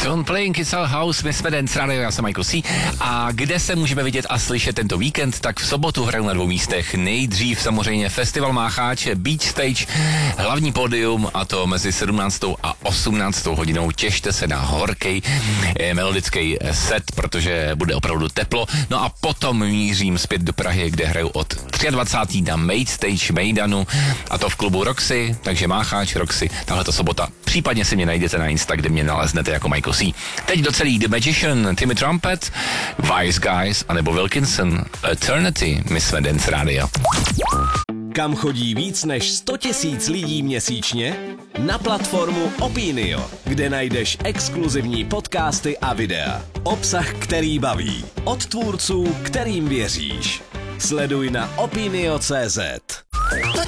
Don't Playing It's Our House, my jsme Dance Radio, já jsem Michael C. A kde se můžeme vidět a slyšet tento víkend, tak v sobotu hraju na 2 místech. Nejdřív samozřejmě Festival Mácháč, Beach Stage, hlavní pódium, a to mezi 17. a 18. hodinou. Těšte se na horkej melodický set, protože bude opravdu teplo. No a potom mířím zpět do Prahy, kde hraju od 23. na Maid Stage Mejdanu, a to v klubu Roxy, takže Mácháč, Roxy, tahleto sobota. Případně si mě najdete na Insta, kde mě naleznete jako Michael C. Teď docelý The Magician, Timmy Trumpet, Wise Guys anebo Wilkinson, Eternity, my jsme Dance Radio. Kam chodí víc než 100 000 lidí měsíčně? Na platformu Opinio, kde najdeš exkluzivní podcasty a videa. Obsah, který baví. Od tvůrců, kterým věříš. Sleduj na opinio.cz.